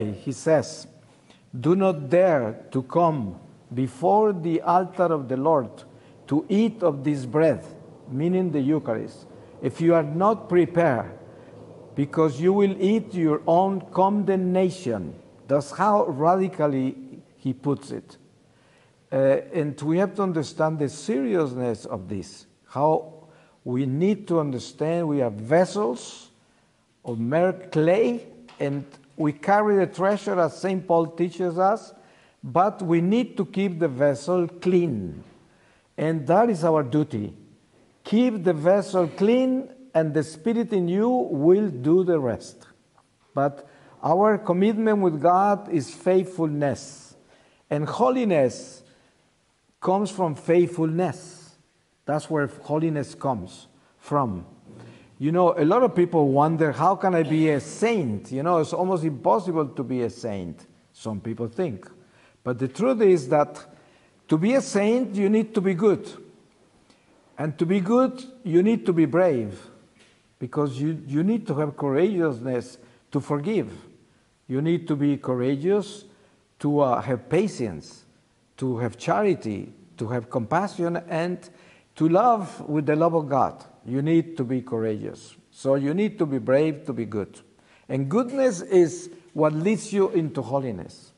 He says, do not dare to come before the altar of the Lord to eat of this bread, meaning the Eucharist, if you are not prepared, because you will eat your own condemnation. That's how radically he puts it. And we have to understand the seriousness of this, how we need to understand we are vessels of mere clay, and we carry the treasure as St. Paul teaches us, but we need to keep the vessel clean. And that is our duty. Keep the vessel clean, and the Spirit in you will do the rest. But our commitment with God is faithfulness. And holiness comes from faithfulness. That's where holiness comes from. You know, a lot of people wonder, how can I be a saint? You know, it's almost impossible to be a saint, some people think. But the truth is that to be a saint, you need to be good. And to be good, you need to be brave, because you need to have courageousness to forgive. You need to be courageous to have patience, to have charity, to have compassion, and to love with the love of God. You need to be courageous. So you need to be brave to be good. And goodness is what leads you into holiness.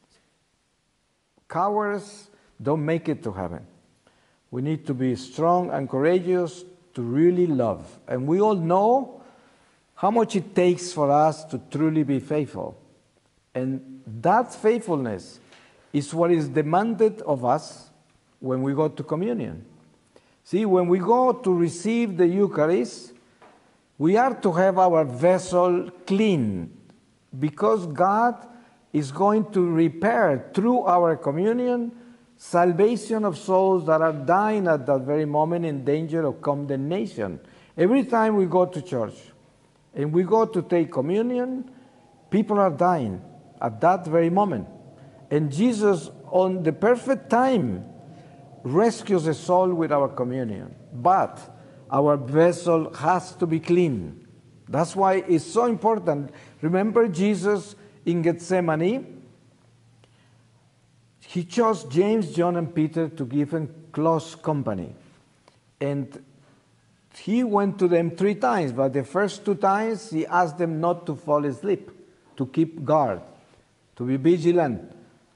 Cowards don't make it to heaven. We need to be strong and courageous to really love. And we all know how much it takes for us to truly be faithful. And that faithfulness is what is demanded of us when we go to communion. See, when we go to receive the Eucharist, we are to have our vessel clean, because God is going to repair through our communion salvation of souls that are dying at that very moment in danger of condemnation. Every time we go to church and we go to take communion, people are dying at that very moment. And Jesus, on the perfect time, rescues a soul with our communion. But our vessel has to be clean. That's why it's so important. Remember Jesus in Gethsemane? He chose James, John, and Peter to give him close company. And he went to them 3 times, but the first 2 times he asked them not to fall asleep, to keep guard, to be vigilant,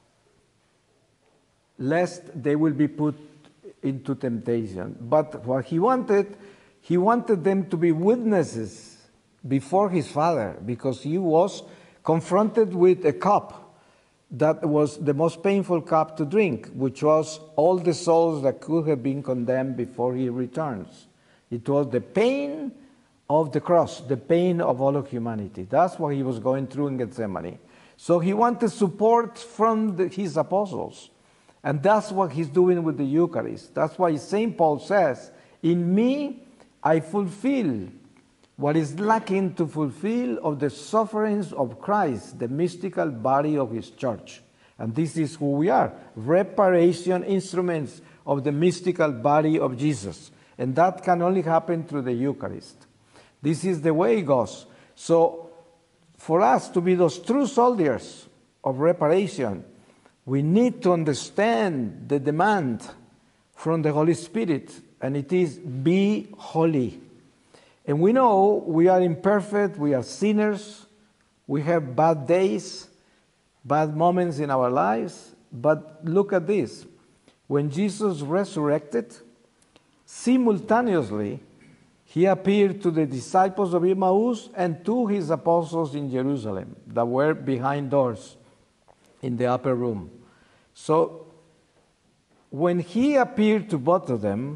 lest they will be put into temptation. But what he wanted them to be witnesses before his Father, because he was confronted with a cup that was the most painful cup to drink, which was all the souls that could have been condemned before he returns. It was the pain of the cross, the pain of all of humanity. That's what he was going through in Gethsemane. So he wanted support from his apostles. And that's what he's doing with the Eucharist. That's why St. Paul says, in me I fulfill what is lacking to fulfill of the sufferings of Christ, the mystical body of his church. And this is who we are, reparation instruments of the mystical body of Jesus. And that can only happen through the Eucharist. This is the way it goes. So for us to be those true soldiers of reparation, we need to understand the demand from the Holy Spirit, and it is, be holy. And we know we are imperfect, we are sinners, we have bad days, bad moments in our lives. But look at this. When Jesus resurrected, simultaneously, he appeared to the disciples of Emmaus and to his apostles in Jerusalem that were behind doors in the upper room. So, when he appeared to both of them,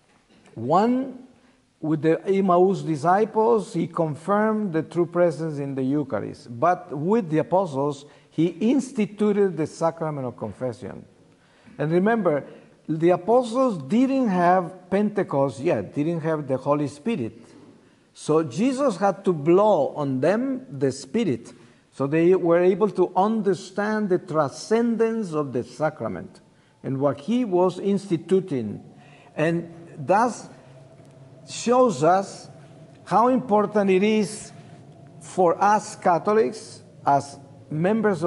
one with the Emmaus disciples, he confirmed the true presence in the Eucharist. But with the apostles, he instituted the sacrament of confession. And remember, the apostles didn't have Pentecost yet, didn't have the Holy Spirit. So Jesus had to blow on them the Spirit, so they were able to understand the transcendence of the sacrament and what he was instituting. And thus shows us how important it is for us Catholics, as members